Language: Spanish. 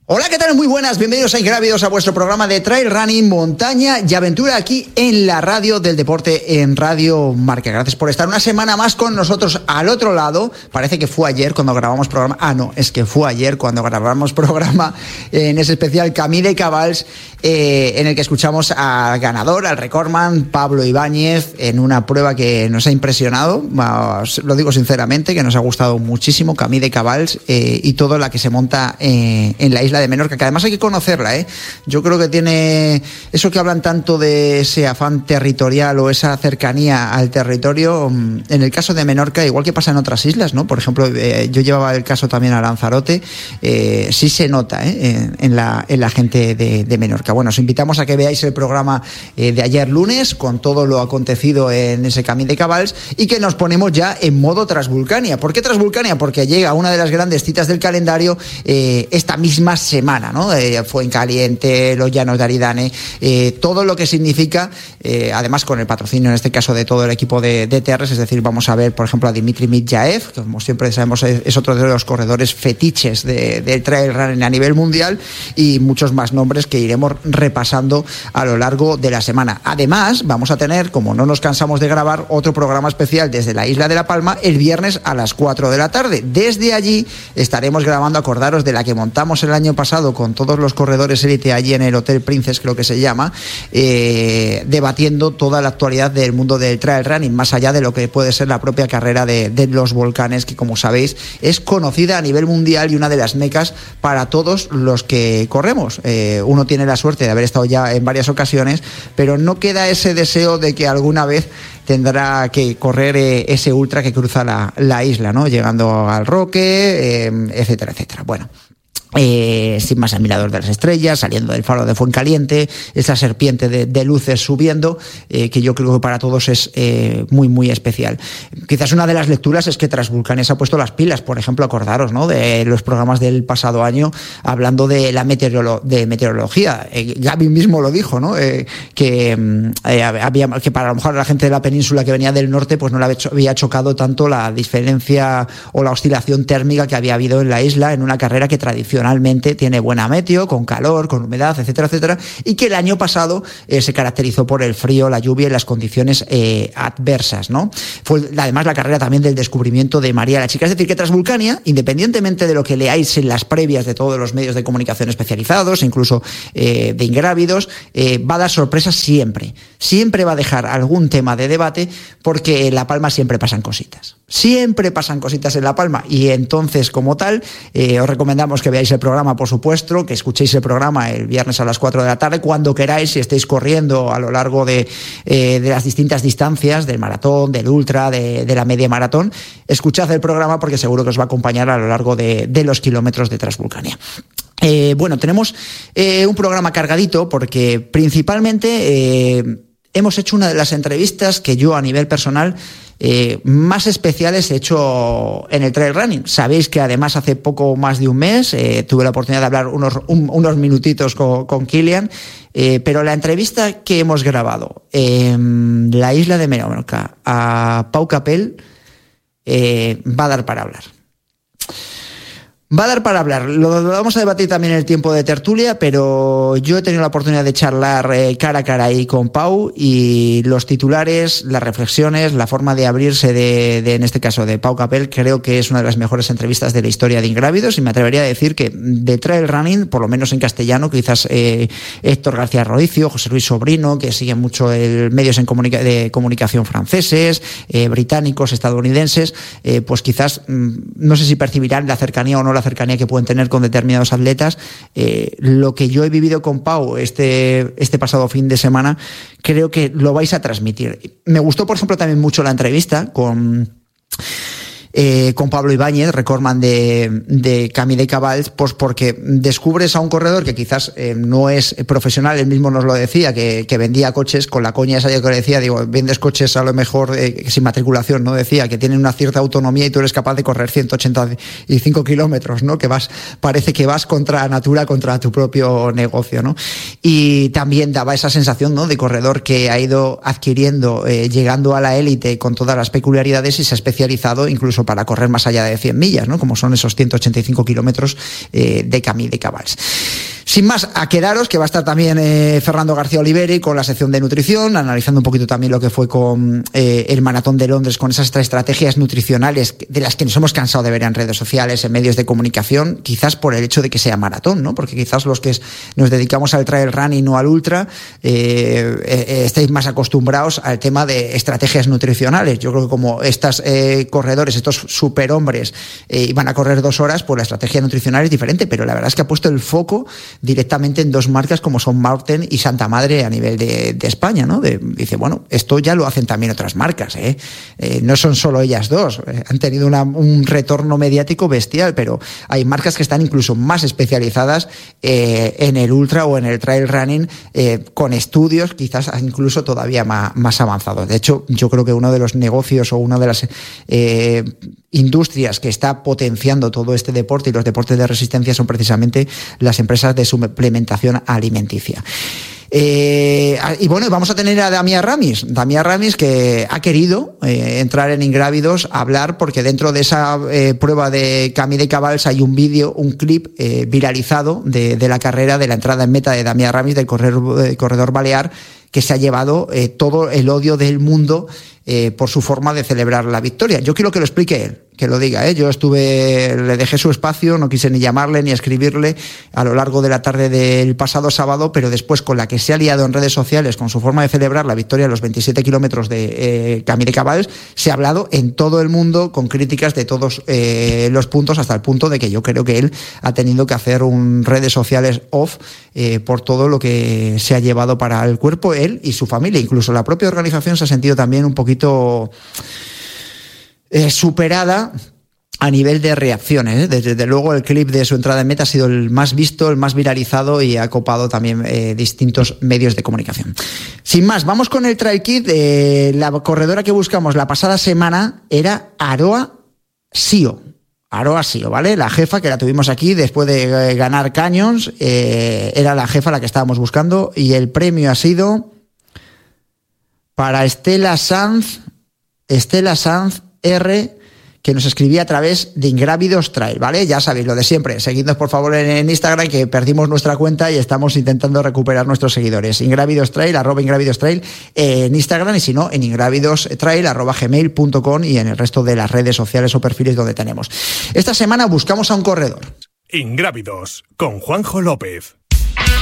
Hola, ¿qué tal? Muy buenas, bienvenidos a Ingrávidos, a vuestro programa de trail running, montaña y aventura aquí en la radio del deporte, en Radio Marca. Gracias por estar una semana más con nosotros al otro lado. Parece que fue ayer cuando grabamos programa. No, es que fue ayer cuando grabamos programa en ese especial Camí de Cabals, en el que escuchamos al ganador, al recordman, Pablo Ibáñez, en una prueba que nos ha impresionado, lo digo sinceramente, que nos ha gustado muchísimo, Camí de Cabals, y todo la que se monta en la isla de Menorca, que además hay que conocerla, ¿eh? Yo creo que tiene eso que hablan tanto de ese afán territorial o esa cercanía al territorio. En el caso de Menorca, igual que pasa en otras islas, ¿no? Por ejemplo, yo llevaba el caso también a Lanzarote, sí se nota en la gente de Menorca. Bueno, os invitamos a que veáis el programa de ayer lunes con todo lo acontecido en ese Camí de Cabals y que nos ponemos ya en modo Transvulcania. ¿Por qué Transvulcania? Porque llega una de las grandes citas del calendario esta misma semana, ¿no? Fuencaliente, los Llanos de Aridane, todo lo que significa, además con el patrocinio en este caso de todo el equipo de TRS, es decir, vamos a ver por ejemplo a Dimitri Mityaev, que como siempre sabemos es otro de los corredores fetiches del trail running a nivel mundial, y muchos más nombres que iremos repasando a lo largo de la semana. Además, vamos a tener, como no nos cansamos de grabar, otro programa especial desde la isla de La Palma el viernes a las 4 de la tarde. Desde allí estaremos grabando, acordaros de la que montamos el año pasado con todos los corredores élite allí en el Hotel Princess, creo que se llama, debatiendo toda la actualidad del mundo del trail running, más allá de lo que puede ser la propia carrera de los volcanes, que como sabéis es conocida a nivel mundial y una de las mecas para todos los que corremos. Uno tiene la suerte de haber estado ya en varias ocasiones, pero no queda ese deseo de que alguna vez tendrá que correr ese ultra que cruza la isla, ¿no? Llegando al Roque, etcétera, etcétera. Bueno, sin más, al Mirador de las Estrellas, saliendo del faro de Fuencaliente, esa serpiente de luces subiendo, que yo creo que para todos es muy, muy especial. Quizás una de las lecturas es que Transvulcania se ha puesto las pilas, por ejemplo, acordaros, ¿no?, de los programas del pasado año, hablando de la meteorología. Gaby mismo lo dijo, ¿no?, que para a lo mejor la gente de la península que venía del norte, pues no le había chocado tanto la diferencia o la oscilación térmica que había habido en la isla en una carrera que tradicionalmente tiene buena meteo, con calor, con humedad, etcétera, etcétera, y que el año pasado se caracterizó por el frío, la lluvia y las condiciones adversas, ¿no? Fue además la carrera también del descubrimiento de María la Chica. Es decir, que Transvulcania, independientemente de lo que leáis en las previas de todos los medios de comunicación especializados, incluso de Ingrávidos, va a dar sorpresas siempre. Siempre va a dejar algún tema de debate, porque en La Palma siempre pasan cositas. Siempre pasan cositas en La Palma, y entonces, como tal, os recomendamos que veáis el programa, por supuesto, que escuchéis el programa el viernes a las 4 de la tarde, cuando queráis, si estéis corriendo a lo largo de las distintas distancias, del maratón, del ultra, de la media maratón. Escuchad el programa porque seguro que os va a acompañar a lo largo de los kilómetros de Transvulcania. Bueno, tenemos un programa cargadito porque principalmente hemos hecho una de las entrevistas que yo a nivel personal más especiales he hecho en el trail running. Sabéis que además hace poco más de un mes tuve la oportunidad de hablar unos minutitos con Kilian, pero la entrevista que hemos grabado en la isla de Menorca a Pau Capell va a dar para hablar. Va a dar para hablar. Lo vamos a debatir también en el tiempo de tertulia, pero yo he tenido la oportunidad de charlar cara a cara ahí con Pau, y los titulares, las reflexiones, la forma de abrirse en este caso de Pau Capell, creo que es una de las mejores entrevistas de la historia de Ingrávidos, y me atrevería a decir que de trail running, por lo menos en castellano, quizás Héctor García Rodicio, José Luis Sobrino, que siguen mucho medios de comunicación franceses, británicos, estadounidenses, pues quizás no sé si percibirán la cercanía o no la cercanía que pueden tener con determinados atletas. Lo que yo he vivido con Pau este pasado fin de semana, creo que lo vais a transmitir. Me gustó, por ejemplo, también mucho la entrevista con Pablo Ibáñez, recordman de Camí de Cabals, pues porque descubres a un corredor que quizás no es profesional. Él mismo nos lo decía, que vendía coches, con la coña esa yo que le decía, digo, vendes coches a lo mejor sin matriculación, ¿no? Decía que tienen una cierta autonomía y tú eres capaz de correr 185 kilómetros, ¿no? Parece que vas contra natura, contra tu propio negocio, ¿no? Y también daba esa sensación, ¿no?, de corredor que ha ido adquiriendo, llegando a la élite con todas las peculiaridades, y se ha especializado incluso incluso para correr más allá de 100 millas, ¿no? Como son esos 185 kilómetros de Camí de Cabals. Sin más, a quedaros, que va a estar también Fernando García Oliveri con la sección de nutrición, analizando un poquito también lo que fue con el Maratón de Londres, con esas estrategias nutricionales de las que nos hemos cansado de ver en redes sociales, en medios de comunicación, quizás por el hecho de que sea maratón, ¿no? Porque quizás los que nos dedicamos al trail running o al ultra estáis más acostumbrados al tema de estrategias nutricionales. Yo creo que como estos corredores, estos superhombres iban a correr 2 horas, pues la estrategia nutricional es diferente, pero la verdad es que ha puesto el foco directamente en 2 marcas como son Maurten y Santa Madre a nivel de España, ¿no? Dice, bueno, esto ya lo hacen también otras marcas, no son solo ellas dos, han tenido un retorno mediático bestial, pero hay marcas que están incluso más especializadas en el ultra o en el trail running, con estudios quizás incluso todavía más avanzados. De hecho, yo creo que uno de los negocios o una de las industrias que está potenciando todo este deporte y los deportes de resistencia son precisamente las empresas de suplementación alimenticia. Y bueno, vamos a tener a Damià Ramis, que ha querido entrar en Ingrávidos a hablar, porque dentro de esa prueba de Camí de Cabals hay un vídeo, un clip viralizado de la carrera, de la entrada en meta de Damià Ramis, del corredor balear, que se ha llevado todo el odio del mundo por su forma de celebrar la victoria. Yo quiero que lo explique él, que lo diga, Yo le dejé su espacio, no quise ni llamarle ni escribirle a lo largo de la tarde del pasado sábado, pero después, con la que se ha liado en redes sociales con su forma de celebrar la victoria de los 27 kilómetros de Camí de Cabals, se ha hablado en todo el mundo con críticas de todos los puntos, hasta el punto de que yo creo que él ha tenido que hacer un redes sociales off por todo lo que se ha llevado para el cuerpo, él y su familia. Incluso la propia organización se ha sentido también un poquito superada a nivel de reacciones. Desde luego, el clip de su entrada en meta ha sido el más visto, el más viralizado, y ha copado también distintos medios de comunicación. Sin más, vamos con el Trail Kit. La corredora que buscamos la pasada semana era Aroa Sio, ¿vale? La jefa, que la tuvimos aquí después de ganar Canyons, era la jefa la que estábamos buscando, y el premio ha sido para Estela Sanz R, que nos escribía a través de Ingrávidos Trail, ¿vale? Ya sabéis lo de siempre. Seguidnos, por favor, en Instagram, que perdimos nuestra cuenta y estamos intentando recuperar nuestros seguidores. Ingrávidos Trail, @Ingrávidos Trail en Instagram, y si no, en ingrávidostrail @gmail.com, y en el resto de las redes sociales o perfiles donde tenemos. Esta semana buscamos a un corredor. Ingrávidos, con Juanjo López.